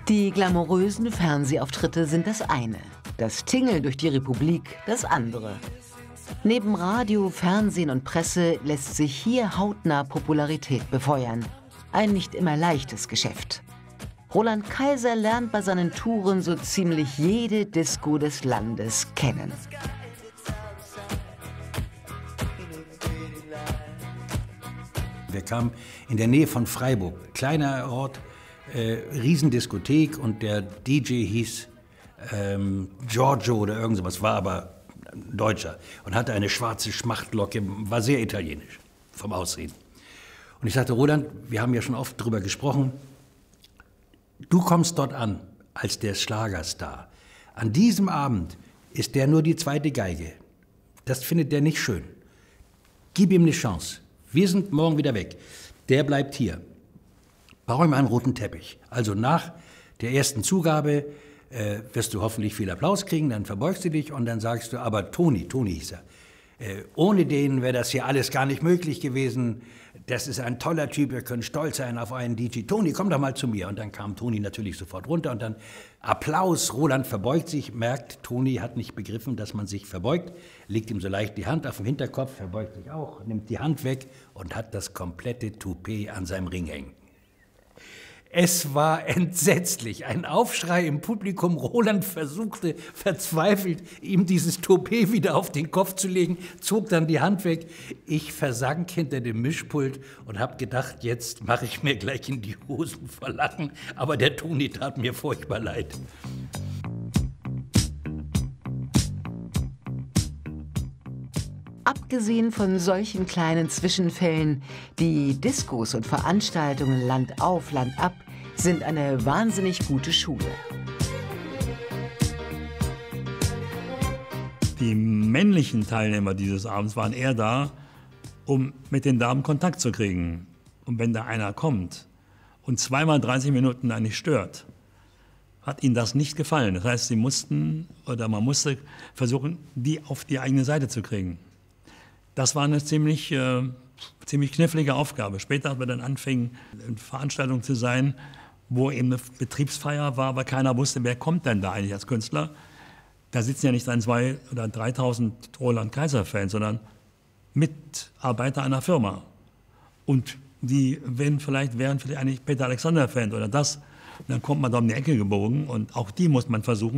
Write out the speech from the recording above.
Die glamourösen Fernsehauftritte sind das eine, das Tingeln durch die Republik das andere. Neben Radio, Fernsehen und Presse lässt sich hier hautnah Popularität befeuern. Ein nicht immer leichtes Geschäft. Roland Kaiser lernt bei seinen Touren so ziemlich jede Disco des Landes kennen. Wir kamen in der Nähe von Freiburg, kleiner Ort, Riesendiskothek, und der DJ hieß Giorgio oder irgend sowas, war aber ein Deutscher und hatte eine schwarze Schmachtlocke, war sehr italienisch vom Aussehen. Und ich sagte, Roland, wir haben ja schon oft drüber gesprochen, du kommst dort an als der Schlagerstar. An diesem Abend ist der nur die zweite Geige. Das findet der nicht schön. Gib ihm eine Chance. Wir sind morgen wieder weg. Der bleibt hier. Bau ihm einen roten Teppich. Also nach der ersten Zugabe wirst du hoffentlich viel Applaus kriegen, dann verbeugst du dich und dann sagst du, aber Toni hieß er, ohne den wäre das hier alles gar nicht möglich gewesen. Das ist ein toller Typ, wir können stolz sein auf einen DJ. Toni, komm doch mal zu mir. Und dann kam Toni natürlich sofort runter und dann Applaus. Roland verbeugt sich, merkt, Toni hat nicht begriffen, dass man sich verbeugt, legt ihm so leicht die Hand auf den Hinterkopf, verbeugt sich auch, nimmt die Hand weg und hat das komplette Toupet an seinem Ring hängen. Es war entsetzlich, ein Aufschrei im Publikum. Roland versuchte verzweifelt, ihm dieses Toupet wieder auf den Kopf zu legen, zog dann die Hand weg. Ich versank hinter dem Mischpult und habe gedacht, jetzt mache ich mir gleich in die Hosen vor Lachen. Aber der Toni tat mir furchtbar leid. Abgesehen von solchen kleinen Zwischenfällen, die Diskos und Veranstaltungen Land auf, Land ab sind eine wahnsinnig gute Schule. Die männlichen Teilnehmer dieses Abends waren eher da, um mit den Damen Kontakt zu kriegen. Und wenn da einer kommt und zweimal 30 Minuten eigentlich stört, hat ihnen das nicht gefallen. Das heißt, man musste versuchen, die auf die eigene Seite zu kriegen. Das war eine ziemlich knifflige Aufgabe. Später, als wir dann anfingen, eine Veranstaltung zu sein, wo eben eine Betriebsfeier war, aber keiner wusste, wer kommt denn da eigentlich als Künstler. Da sitzen ja nicht dann 2.000 oder 3.000 Roland Kaiser-Fans, sondern Mitarbeiter einer Firma. Und die wären vielleicht eigentlich Peter Alexander-Fan oder das. Und dann kommt man da um die Ecke gebogen und auch die muss man versuchen,